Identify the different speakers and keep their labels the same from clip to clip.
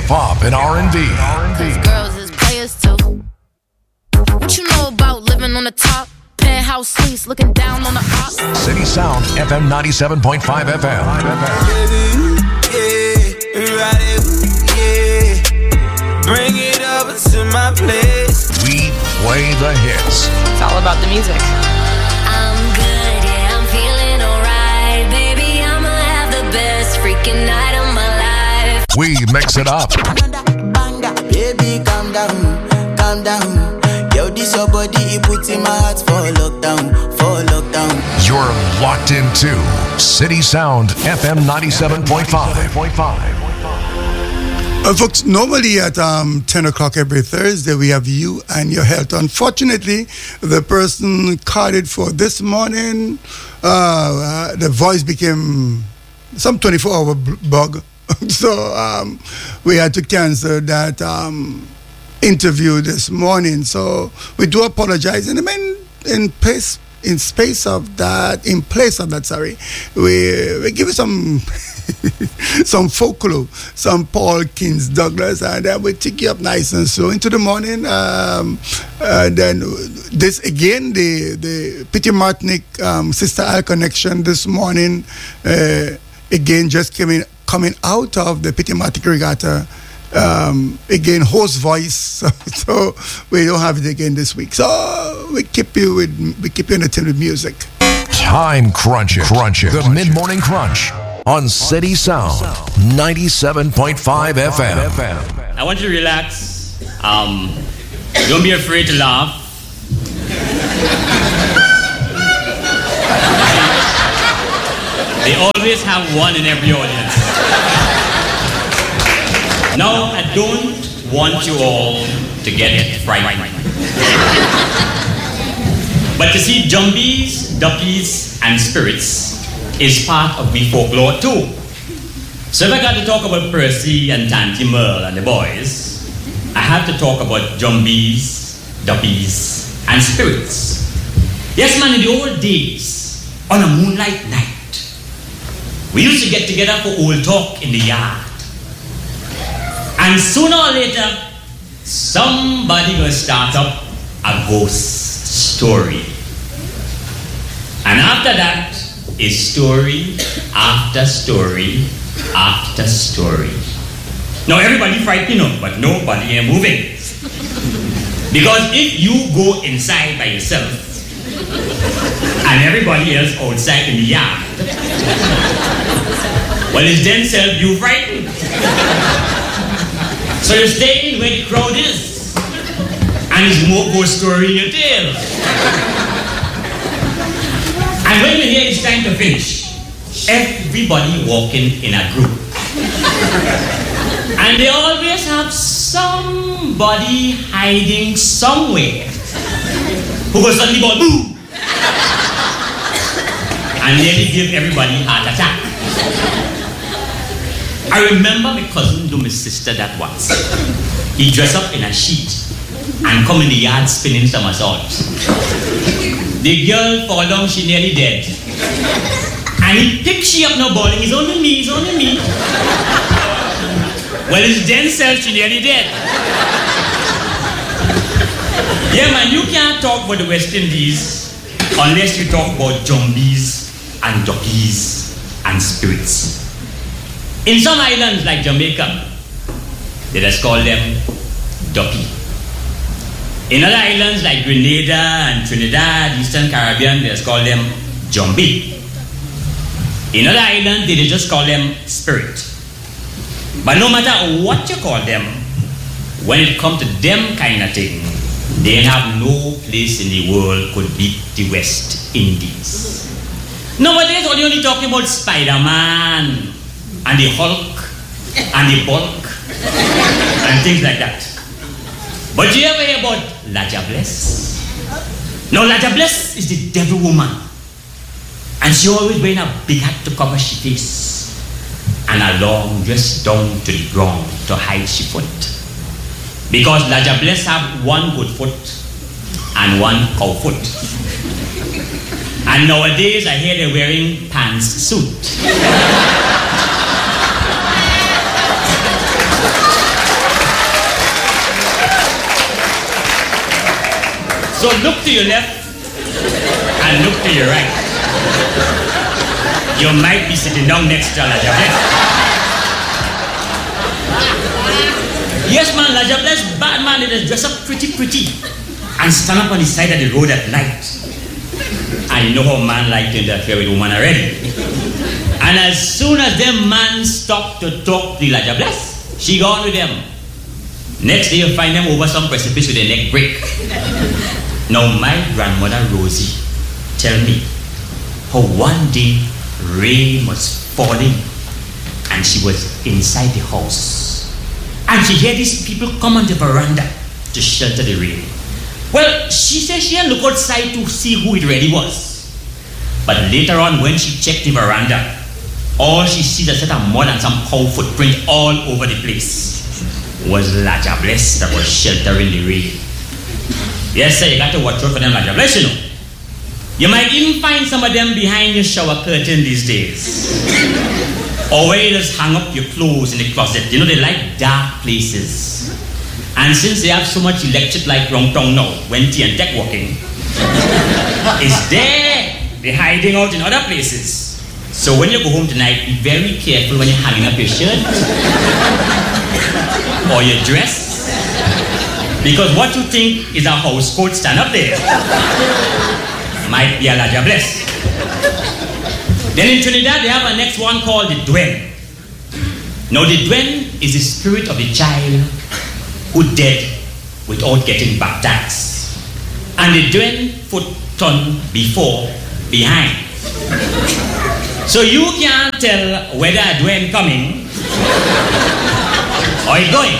Speaker 1: hip-hop and R&B.
Speaker 2: Girls is players too. What you know about living on the top? Penthouse suites looking down on the ops.
Speaker 1: City Sound FM 97.5 FM.
Speaker 3: Bring it over to my place.
Speaker 1: We play the hits.
Speaker 4: It's all about the music.
Speaker 5: I'm good, yeah, I'm feeling alright. Baby, I'ma have the best freaking night of my life.
Speaker 1: We mix it up.
Speaker 3: Baby, calm down, calm down. Yo, this your body, it puts in my heart for lockdown, for lockdown.
Speaker 1: You're locked into City Sound FM 97.5.
Speaker 6: Folks, normally at 10 o'clock every Thursday, we have You and Your Health. Unfortunately, the person carded for this morning, the voice became some 24-hour bug. So we had to cancel that interview this morning. So we do apologize. And I mean, in place of that, we give you some some folklore, some Paul Kings Douglas, and then we take you up nice and slow into the morning. Then this again, the Pity Martinic Sister Al connection this morning again just coming out of the Pity Martinic Regatta. Again, host voice, so we don't have it again this week. So we keep you in the tune with music.
Speaker 1: Time crunching. The mid-morning crunch on City Sound 97.5 FM.
Speaker 7: I want you to relax. Don't be afraid to laugh. They always have one in every audience. Now, I don't want you all to get frightened. But you see, jumbies, duppies, and spirits is part of the folklore too. So if I got to talk about Percy and Tanty Merle and the boys, I have to talk about jumbies, duppies, and spirits. Yes, man, in the old days, on a moonlight night, we used to get together for old talk in the yard. And sooner or later, somebody will start up a ghost story. And after that is story after story after story. Now everybody frightened up, but nobody ain't moving. Because if you go inside by yourself and everybody else outside in the yard, well, it's then self you frightened. So you stay in where the crowd is, and there's more ghost story in your tail. And when you hear it's time to finish, everybody walking in a group. And they always have somebody hiding somewhere who goes suddenly go boo! And nearly give everybody heart attack. I remember my cousin to my sister that once. He dressed up in a sheet and come in the yard spinning somersaults. The girl fall down, she nearly dead. And he picked she up no bowling, it's only me. Well, it's then self, she nearly dead. Yeah, man, you can't talk about the West Indies unless you talk about jumbies and duppies and spirits. In some islands like Jamaica, they just call them duppy. In other islands like Grenada and Trinidad, Eastern Caribbean, they just call them jumbie. In other islands, they just call them spirit. But no matter what you call them, when it comes to them kind of thing, they have no place in the world could beat the West Indies. Nowadays, we're only talking about Spider-Man and the Hulk and the Bulk and things like that. But you ever hear about Laja Bless? Now, Laja Bless is the devil woman. And she always wearing a big hat to cover she face and a long dress down to the ground to hide she foot. Because Laja Bless have one good foot and one cow foot. And nowadays I hear they're wearing pants suit. So look to your left and look to your right. You might be sitting down next to La Jablesse. Yes, man, La Jablesse, bad man, it is dressed up pretty and stand up on the side of the road at night. And you know how man like to interfere with woman already. And as soon as them man stop to talk to La Jablesse, she gone with them. Next day you find them over some precipice with their neck break. Now my grandmother Rosie tell me how one day rain was falling and she was inside the house. And she heard these people come on the veranda to shelter the rain. Well, she said she had looked outside to see who it really was. But later on when she checked the veranda, all she sees a set of mud and some cow footprint all over the place was La Jablesse that was sheltering the rain. Yes, sir, you got to watch out for them La Jablesse, you know. You might even find some of them behind your shower curtain these days. Or where you just hang up your clothes in the closet. You know, they like dark places. And since they have so much electric light round town now, when T and Tech walking, it's there. They're hiding out in other places. So when you go home tonight, be very careful when you're hanging up your shirt or your dress, because what you think is a house coat stand up there might be a La Jablesse. Then in Trinidad they have a next one called the Dwen. Now the Dwen is the spirit of the child who died without getting baptized, and the Dwen foot turn before, behind. So you can't tell whether a Dwen coming or he going.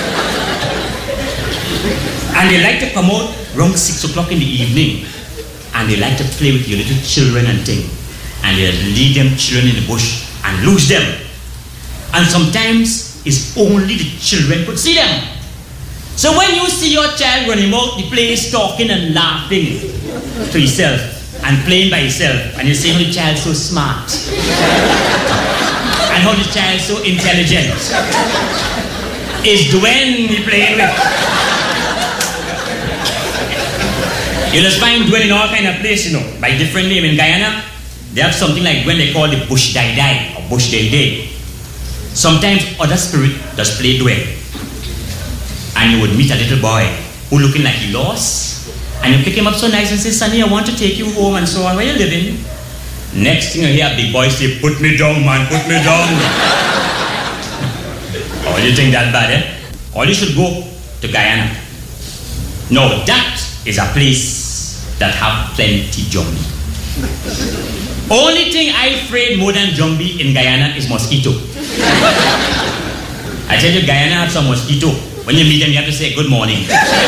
Speaker 7: And they like to come out around 6 o'clock in the evening, and they like to play with your little children and thing. And they lead them children in the bush and lose them. And sometimes it's only the children could see them. So when you see your child running out the place talking and laughing to himself and playing by himself, and you say how the child's so smart and how the child's so intelligent, it's Dwen he playing with. You just find Dwen in all kind of places, you know, by different name. In Guyana, they have something like when they call the bush dai dai or bush day day. Sometimes other spirit does play Dwen, and you would meet a little boy who looking like he lost, and you pick him up so nice and say, "Sonny, I want to take you home," and so on. Where you living? Next thing you hear a big boy say, "Put me down, man, put me down." Oh, you think that bad, eh? Or you should go to Guyana. No, that is a place that have plenty Jumbi. Only thing I afraid more than Jumbi in Guyana is mosquito. I tell you, Guyana have some mosquito. When you meet them, you have to say good morning.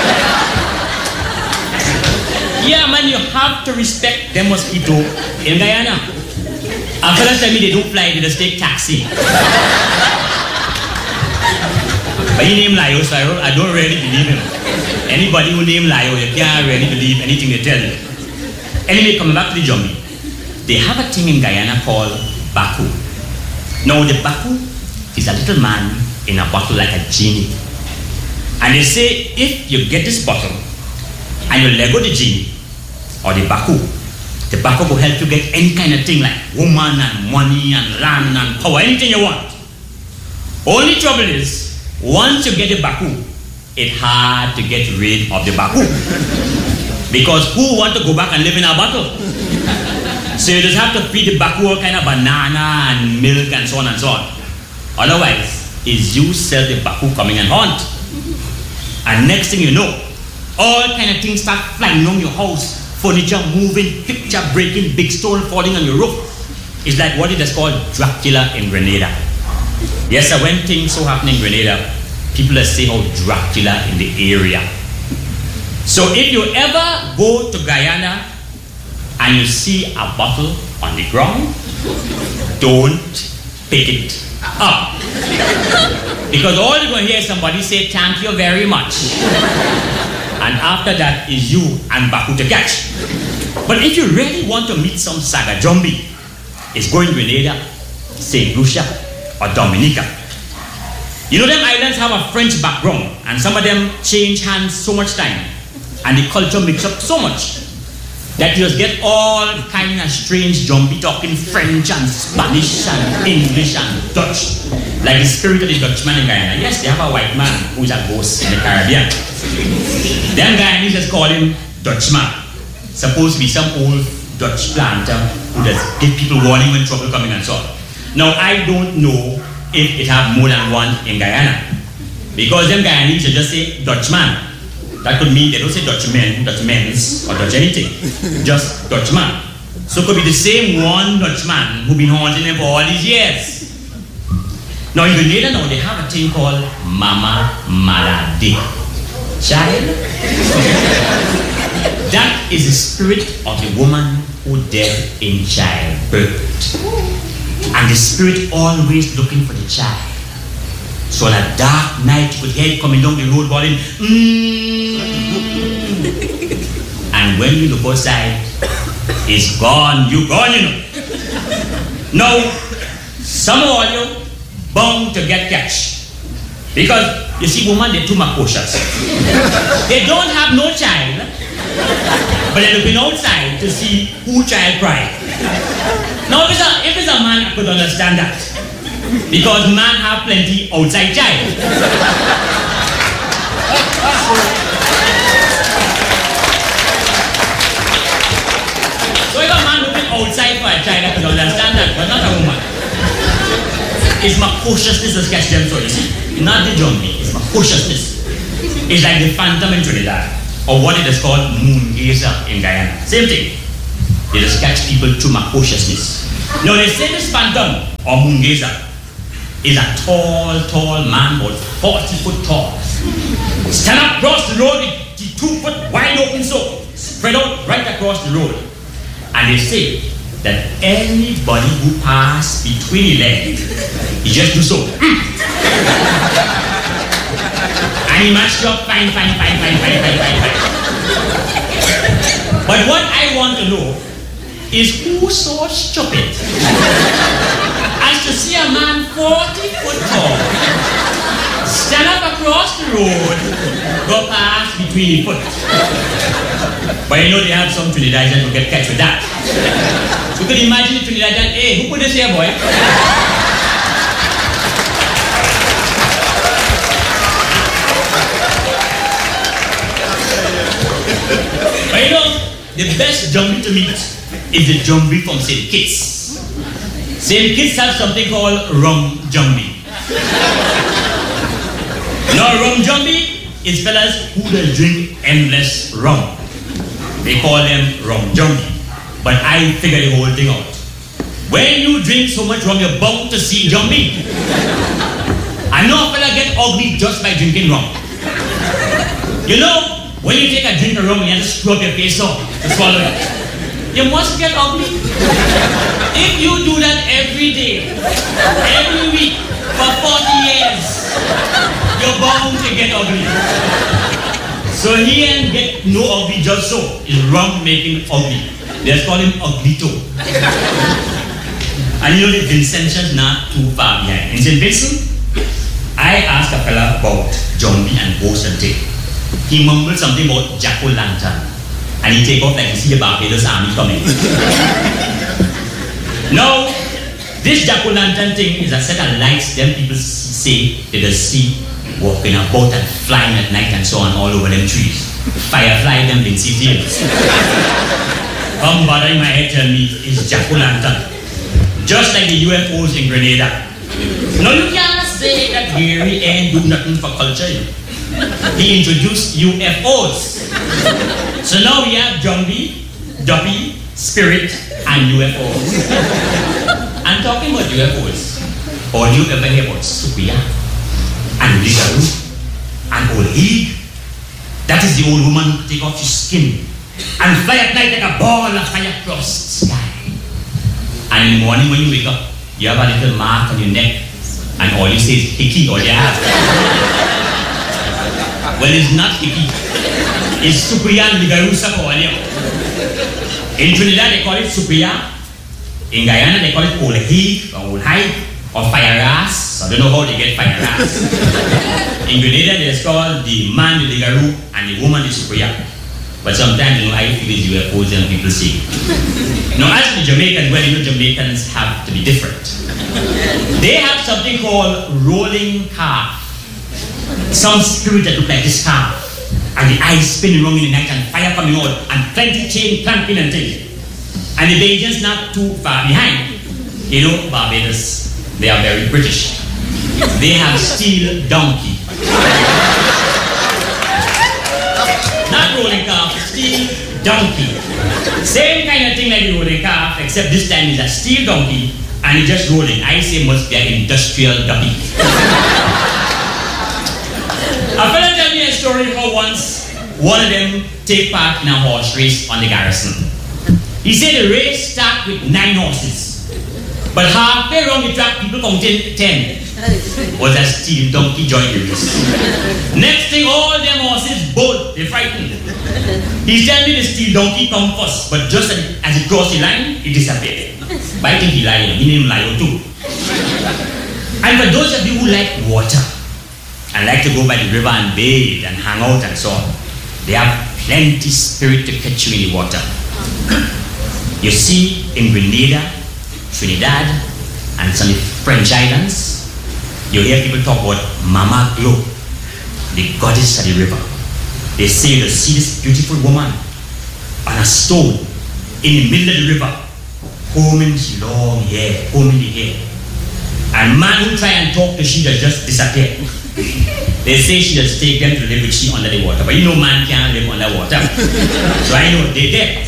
Speaker 7: Yeah, man, you have to respect them mosquito in Guyana. A fella tell me they don't fly, they just take taxi. But he named Lio, so I don't really believe him. Anybody who named Lio, you can't really believe anything they tell you. Anyway, coming back to the Jumbi, they have a thing in Guyana called Baku. Now the Baku is a little man in a bottle like a genie. And they say if you get this bottle and you let go the genie or the Baku will help you get any kind of thing like woman and money and land and power, anything you want. Only trouble is, once you get the Baku, it's hard to get rid of the Baku. Because who want to go back and live in a bottle? So you just have to feed the Baku all kind of banana and milk and so on and so on. Otherwise, is you sell the Baku coming and haunt. And next thing you know, all kind of things start flying on your house. Furniture moving, picture breaking, big stone falling on your roof. It's like what it is called Dracula in Grenada. Yes, sir, when things so happen in Grenada, people are saying how Dracula in the area. So if you ever go to Guyana and you see a bottle on the ground, don't pick it up. Because all you're going to hear is somebody say, "Thank you very much." And after that is you and Baku to catch. But if you really want to meet some Saga Jumbi, it's going to Grenada, St. Lucia, or Dominica. You know them islands have a French background, and some of them change hands so much time. and the culture mix up so much that you just get all kind of strange jumpy talking French and Spanish and English and Dutch, like the spirit of the Dutchman in Guyana. Yes, they have a white man who's a ghost in the Caribbean. Them Guyanese just call him Dutchman. Supposed to be some old Dutch planter who does give people warning when trouble coming and so on. Now I don't know if it have more than one in Guyana, because them Guyanese just say Dutchman. That could mean they don't say Dutchman, Dutchmens, or Dutch anything. Just Dutchman. So it could be the same one Dutchman who been haunting them for all these years. Now in Grenada now they have a thing called Mama Malade. Child. That is the spirit of the woman who died in childbirth. And the spirit always looking for the child. So on a dark night, you could hear it coming down the road, calling, and when you look outside, it's gone. You gone, you know. Now, some of you bound to get catch, because you see, women, they're too precocious. They don't have no child, but they're looking outside to see who child cry. Now, if it's a man, I could understand that. Because man have plenty outside child. So if a man looking outside for a child, I can understand that, but not a woman. It's my cautiousness that catch them, so you see. Not the zombie, it's my cautiousness. It's like the phantom in Trinidad, or what it is called moon gazer in Guyana. Same thing. They just catch people through my cautiousness. Now they say this phantom or moon gazer is a tall man, about 40 foot tall. Stand up across the road with the 2 foot wide open so, spread out right across the road. And they say that anybody who pass between the legs, he just do so. And he matched up fine. But what I want to know is who so stupid as to see a man 40 foot tall stand up across the road, go past between the foot. But you know they have some Trinidadians who get catch with that. You can imagine the Trinidadian, hey, who put this here, boy? But you know, the best jumbie to meet is the jumbie from St. Kitts. St. Kitts have something called rum jumbie. Now rum jumbie is fellas who just drink endless rum. They call them rum jumbie. But I figure the whole thing out. When you drink so much rum, you're bound to see jumbie. I know a fella get ugly just by drinking rum. You know, when you take a drink of rum, you have to screw up your face up to swallow it. You must get ugly. If you do that every day, every week, for 40 years, you're bound to get ugly. So he ain't get no ugly just so. It's rum making ugly. They call him Uglito. And you know the Vincentians not too far behind. In St. Vincent, I asked a fella about zombie and ghost and thing. He mumbled something about jack-o'-lantern. And he take off like you see the Barbados army coming. Now, this jack-o'-lantern thing is a set of lights them people say they just see walking about and flying at night and so on all over them trees. Firefly them didn't see things. Come bothering my head tell me it's jack-o'-lantern. Just like the UFOs in Grenada. Now you can't say that Gary ain't do nothing for culture. He introduced UFOs. So now we have zombie, duppy, spirit, and UFOs. And talking about UFOs, all you ever hear about Supia and Ligaru and Old Hig? That is the old woman who take off your skin and fly at night like a ball of fire across the sky. And in the morning when you wake up, you have a little mark on your neck and all you say is hickey, all you have. Well, it's not hickey. It's Supria and Ligarusa Coalia. In Trinidad they call it Supria. In Guyana they call it Old Hig or Old High or Fire Ass. I don't know how they get Fire Ass. In Grenada they call the man the Ligaru and the woman the Supria. But sometimes, I feel it's UFOs and people see. Now, as for the Jamaicans, well, Jamaicans have to be different. They have something called rolling calf. Some spirit that look like this calf. And the eyes spinning around in the night and fire coming out and plenty chain clamping and things. And the Bajans not too far behind. Barbados, they are very British. They have steel donkey. Not rolling calf, steel donkey. Same kind of thing like the rolling calf, except this time it's a steel donkey and it's just rolling. I say must be an industrial duppy. A fellow tell me a story how once one of them take part in a horse race on the garrison. He said the race started with 9 horses. But halfway around the track, people counted 10. Was a steel donkey joined the race. Next thing, all them horses bolt, they frightened. He's telling me the steel donkey come first, but just as it crossed the line, it disappeared. But I think he lied, he named Lio too. And for those of you who like water, and like to go by the river and bathe and hang out and so on, they have plenty spirit to catch you in the water. You see, in Grenada, Trinidad, and some of the French islands, you hear people talk about Mama Glo, the goddess of the river. They say you see this beautiful woman on a stone in the middle of the river, combing long hair, combing the hair. And man who try and talk to she just disappear. They say she just take them to live with she under the water. But man can't live underwater. So I know they're dead.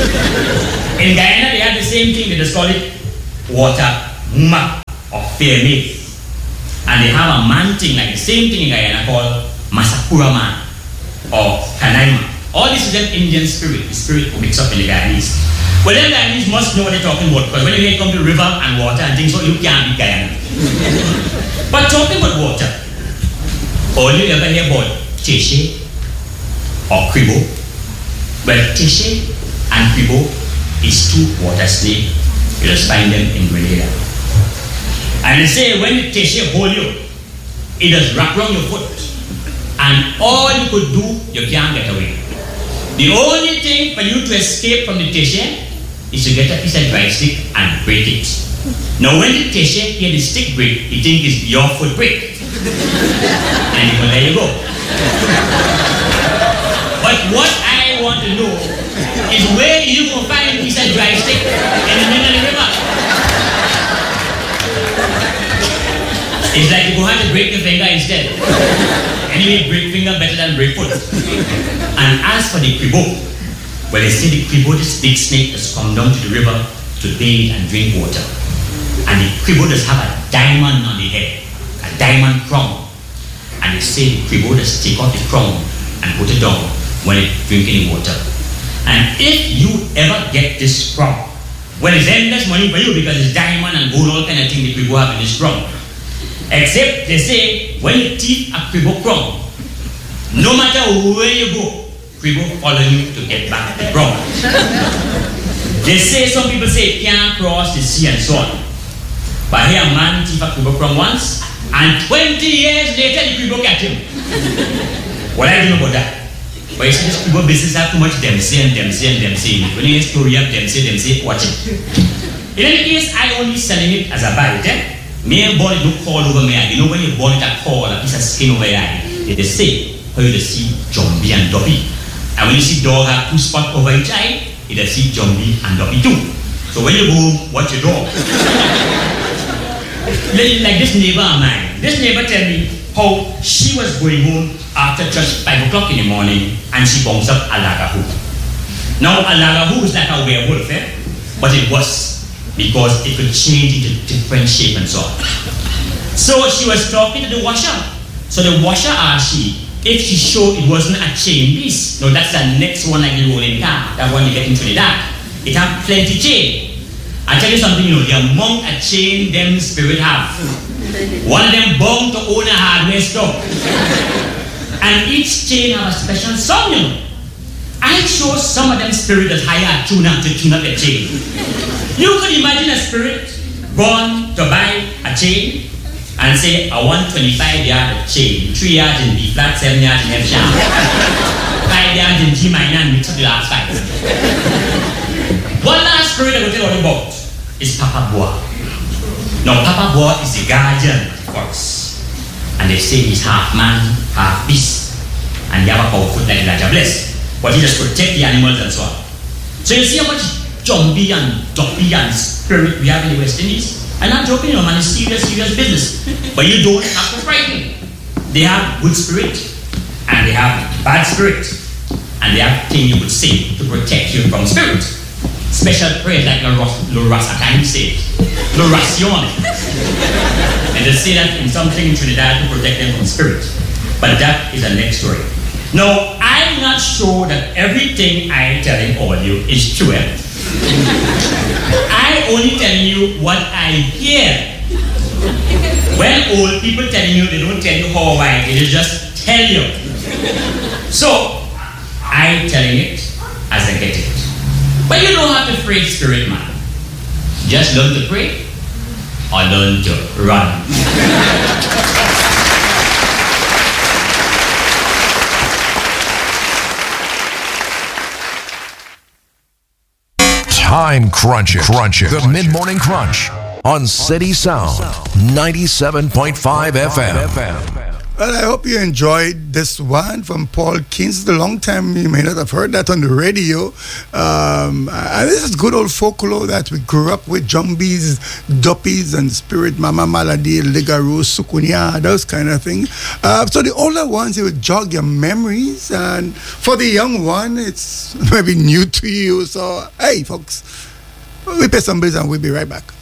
Speaker 7: In Guyana, they have the same thing. They just call it water muma or fair maid. And they have a man thing, like the same thing in Guyana called Masakura man or Kanaima. All this is an Indian spirit, the spirit who mix up in the Guyanese. Well, them Guyanese must know what they're talking about, because when you come to river and water and things, so you can't be Guyana. But talking about water, all you ever hear about Teshe or Kribo? Well, Teshe and Kribo is 2 water snakes. You just find them in Grenada. And they say when the Teshe hold you, it just wrap around your foot. And all you could do, you can't get away. The only thing for you to escape from the Teshe is to get a piece of dry stick and break it. Now when the Teshe hear the stick break, he think it's your foot break. And he go, there you go. But what I want to know is where you go find a piece of dry stick in the middle of the river. It's like you go have to break the finger instead. Anyway, break finger better than break foot. And as for the Kribo, well, they say the Kribo, this big snake, has come down to the river to bathe and drink water. And the Kribo does have a diamond on the head, a diamond crown. And they say the Kribo does take off the crown and put it down when it's drinking water. And if you ever get this crown, well, it's endless money for you because it's diamond and gold, all kind of thing the Kribo have in this crown. Except they say when you teeth a Kribo crown, no matter where you go, Kribo follow you to get back the crown. They say, some people say can't cross the sea and so on. But here a man teeth a Kribo crown once, and 20 years later the Kribo catch him. Well, I don't know about that. But you see, this Kribo business have too much them say. When you hear a story of them say, watch it. In any case, I only selling it as a bite, Me and born it look fall over my eye. You know when you born it a call, a piece of skin over your eye. They say, how you see Jumbie and Dobby. And when you see dog have 2 spots over each eye, you see Jumbie and Dobby too. So when you go, watch your dog. Like this neighbor of mine. This neighbor tell me how she was going home after church 5 o'clock in the morning and she bounced up a lagahu. Now a lagahu is like a werewolf, but it was because it could change into different shape and so on. So she was talking to the washer. So the washer asked she if she showed it wasn't a chain piece. No, that's the next one like the rolling car, that one you get in Trinidad. It had plenty chain. I tell you something, the amount of chain them spirit have. One of them bound to own a hardware store. And each chain have a special song, I show some of them spirit that hire a tuner to tune up a chain. You could imagine a spirit born to buy a chain and say, I want 25 yards of chain, 3 yards in B flat, 7 yards in F sharp. 5 down in G minor and mix up the last 5. One last spirit I will tell you about is Papa Boa. Now, Papa Boa is the guardian of the forest. And they say he's half man, half beast. And he have a powerful like Elijah Bless. But he just protect the animals and so on. So you see how much zombie and duppy and spirit we have in the West Indies? I'm not joking, man, it's serious business. But you don't have to frighten. They have good spirit, and they have bad spirit, and they have things you would say to protect you from spirit. Special prayers like Lorasatan says, Loracion. And they say that in something in Trinidad to protect them from spirit. But that is a next story. Now, I'm not sure that everything I'm telling all you is true. I'm only telling you what I hear. When old people telling you, they don't tell you how why, they just tell you. So, I'm telling it as I get it. But you don't have to pray spirit, man. Just learn to pray or learn to run.
Speaker 1: Time crunching. The Mid-Morning Crunch on City Sound 97.5 FM.
Speaker 6: Well, I hope you enjoyed this one from Paul Keynes. It's a long time you may not have heard that on the radio. And this is good old folklore that we grew up with. Jumbies, Duppies, and Spirit, Mama Maladi, Ligaro, Sukunya, those kind of things. So the older ones, it would jog your memories. And for the young one, it's maybe new to you. So, hey, folks, we pay some bills and we'll be right back.